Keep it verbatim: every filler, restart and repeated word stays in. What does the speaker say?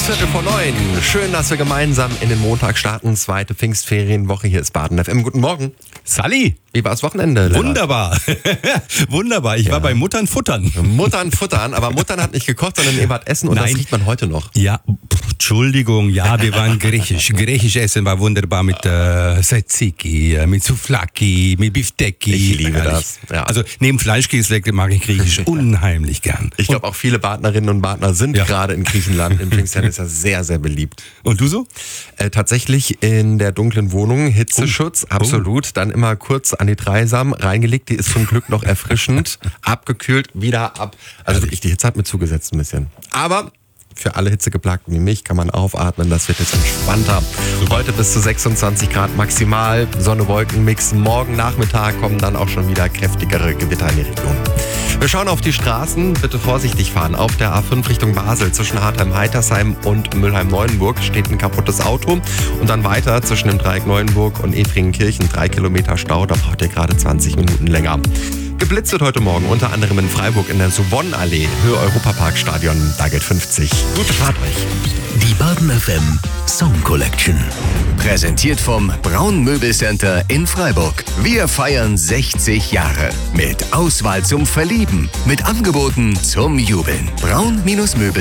Viertel vor neun. Schön, dass wir gemeinsam in den Montag starten. Zweite Pfingstferienwoche. Hier ist Baden F M. Guten Morgen. Sally. Wie war das Wochenende? Lennart? Wunderbar. Wunderbar. Ich Ja. war bei Muttern futtern. Muttern futtern, aber Muttern hat nicht gekocht, sondern ihr wart essen und Nein. das riecht man heute noch. Ja, pff, Entschuldigung, ja, wir waren griechisch. Griechisch essen war wunderbar mit äh, Tzatziki, äh, mit Souvlaki, mit Bifteki. Ich liebe Herrlich. das, ja. Also neben Fleischkäse mag ich Griechisch unheimlich gern. Ich glaube auch viele Partnerinnen und Partner sind Ja. gerade in Griechenland. Im Pfingstjahr ist ja sehr, sehr beliebt. Und du so? Äh, tatsächlich in der dunklen Wohnung, Hitzeschutz, absolut. Dann immer kurz an die Dreisam reingelegt. Die ist zum Glück noch erfrischend, abgekühlt, wieder ab. Also wirklich, die Hitze hat mir zugesetzt ein bisschen. Aber für alle Hitzegeplagten wie mich kann man aufatmen. Das wird jetzt entspannter. Heute bis zu sechsundzwanzig Grad maximal. Sonne-Wolken-Mix. Morgen Nachmittag kommen dann auch schon wieder kräftigere Gewitter in die Region. Wir schauen auf die Straßen. Bitte vorsichtig fahren. Auf der A fünf Richtung Basel zwischen Hartheim-Heitersheim und Mülheim-Neuenburg steht ein kaputtes Auto. Und dann weiter zwischen dem Dreieck Neuenburg und Efringenkirchen. Drei Kilometer Stau. Da braucht ihr gerade zwanzig Minuten länger. Geblitzt wird heute Morgen unter anderem in Freiburg in der Souvonne-Allee, Höhe Europaparkstadion. Da gilt fünfzig. Gute Fahrt euch. Die Baden F M Song Collection. Präsentiert vom Braun Möbelcenter in Freiburg. Wir feiern sechzig Jahre. Mit Auswahl zum Verlieben. Mit Angeboten zum Jubeln. Braun-Möbel